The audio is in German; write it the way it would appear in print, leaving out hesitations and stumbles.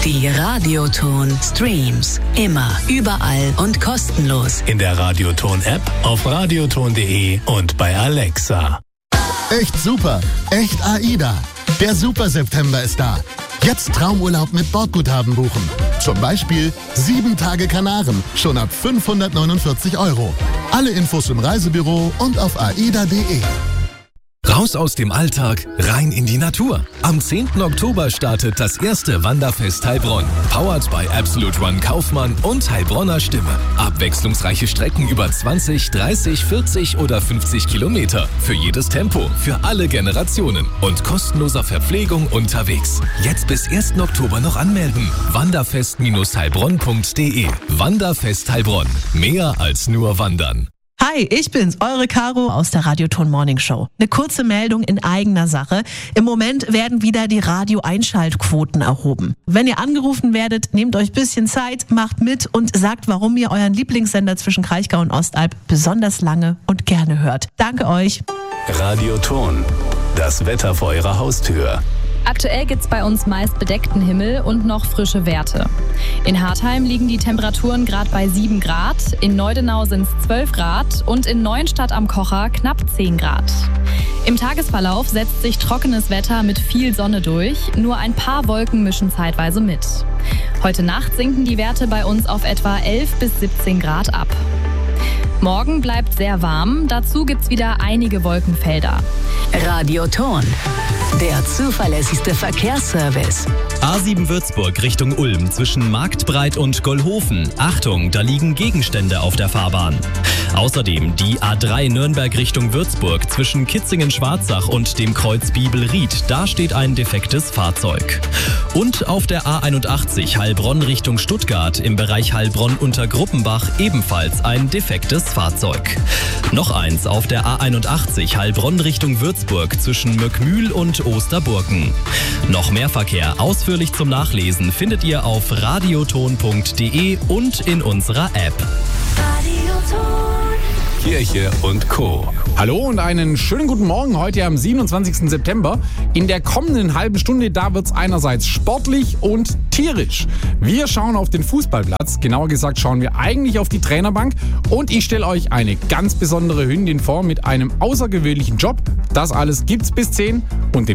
Die Radioton Streams. Immer, überall und kostenlos. In der Radioton-App, auf radioton.de und bei Alexa. Echt super, echt AIDA. Der Super September ist da. Jetzt Traumurlaub mit Bordguthaben buchen. Zum Beispiel 7 Tage Kanaren, schon ab 549 €. Alle Infos im Reisebüro und auf aida.de. Raus aus dem Alltag, rein in die Natur. Am 10. Oktober startet das erste Wanderfest Heilbronn. Powered by Absolute Run Kaufmann und Heilbronner Stimme. Abwechslungsreiche Strecken über 20, 30, 40 oder 50 Kilometer. Für jedes Tempo, für alle Generationen. Und kostenloser Verpflegung unterwegs. Jetzt bis 1. Oktober noch anmelden. Wanderfest-heilbronn.de. Wanderfest Heilbronn. Mehr als nur wandern. Hi, ich bin's, eure Caro aus der Radioton Morning Show. Eine kurze Meldung in eigener Sache. Im Moment werden wieder die Radio-Einschaltquoten erhoben. Wenn ihr angerufen werdet, nehmt euch ein bisschen Zeit, macht mit und sagt, warum ihr euren Lieblingssender zwischen Kraichgau und Ostalb besonders lange und gerne hört. Danke euch. Radioton. Das Wetter vor eurer Haustür. Aktuell gibt's bei uns meist bedeckten Himmel und noch frische Werte. In Hartheim liegen die Temperaturen gerade bei 7 Grad, in Neudenau sind's 12 Grad und in Neuenstadt am Kocher knapp 10 Grad. Im Tagesverlauf setzt sich trockenes Wetter mit viel Sonne durch, nur ein paar Wolken mischen zeitweise mit. Heute Nacht sinken die Werte bei uns auf etwa 11 bis 17 Grad ab. Morgen bleibt sehr warm, dazu gibt's wieder einige Wolkenfelder. Radioton. Der zuverlässigste Verkehrsservice. A7 Würzburg Richtung Ulm zwischen Marktbreit und Gollhofen. Achtung, da liegen Gegenstände auf der Fahrbahn. Außerdem die A3 Nürnberg Richtung Würzburg zwischen Kitzingen-Schwarzach und dem Kreuz Bibelried. Da steht ein defektes Fahrzeug. Und auf der A81 Heilbronn Richtung Stuttgart im Bereich Heilbronn unter Gruppenbach ebenfalls ein defektes Fahrzeug. Noch eins auf der A81 Heilbronn Richtung Würzburg zwischen Möckmühl und Osterburken. Noch mehr Verkehr ausführlich zum Nachlesen findet ihr auf radioton.de und in unserer App. Kirche und Co. Hallo und einen schönen guten Morgen heute am 27. September. In der kommenden halben Stunde, da wird's einerseits sportlich und tierisch. Wir schauen auf den Fußballplatz, genauer gesagt schauen wir eigentlich auf die Trainerbank und ich stelle euch eine ganz besondere Hündin vor mit einem außergewöhnlichen Job. Das alles gibt's bis 10 und den